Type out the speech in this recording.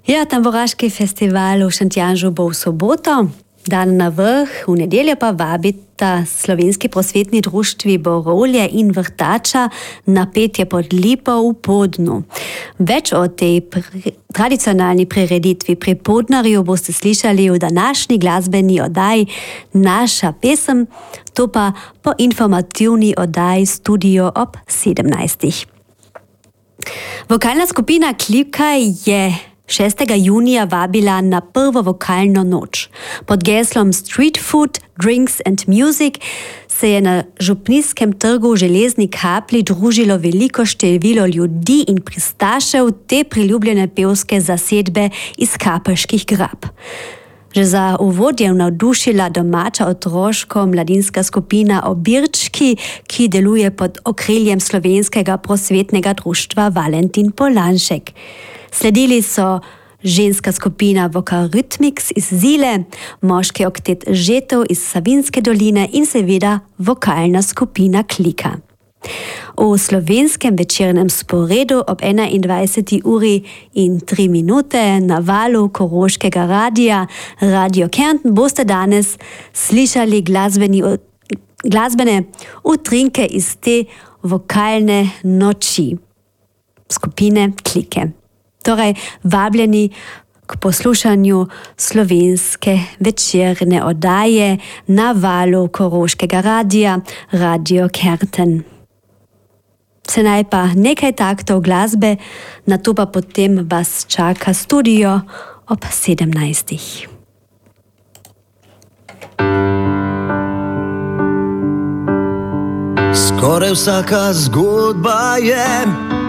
Ja, Tamburaški festival v Šentjanžu bo v soboto, dan na vrh, v nedeljo pa vabita slovenski prosvetni društvi Borovlje in Vrtača na petje pod Lipo v Podnu. Več o tej tradicionalni prireditvi pri Podnarju boste slišali v današnji glasbeni oddaji Naša pesem, to pa po informativni oddaji Studio ob 17. Vokalna skupina Klika je 6. junija vabila na prvo vokalno noč. Pod geslom Street Food, Drinks and Music se je na župnijskem trgu v Železni Kapli družilo veliko število ljudi in pristašev te priljubljene pevske zasedbe iz kapelških grab. Že za uvod je navdušila domača otroško-mladinska skupina Obirčki, ki deluje pod okriljem slovenskega prosvetnega društva Valentin Polanšek. Sledili so ženska skupina Vokal Rhythmix iz Zile, moški oktet Žetov iz Savinjske doline in seveda vokalna skupina Klika. V slovenskem večernem sporedu ob 21:03 na valu Koroškega radia Radio Kärnten boste danes slišali glasbene utrinke iz te vokalne noči skupine Klike. Torej, vabljeni k poslušanju slovenske večerne oddaje na valu Koroškega radia Radio Kärnten. Se naj pa nekaj taktov glasbe, nato pa potem vas čaka studio ob 17. Skoraj vsaka zgodba je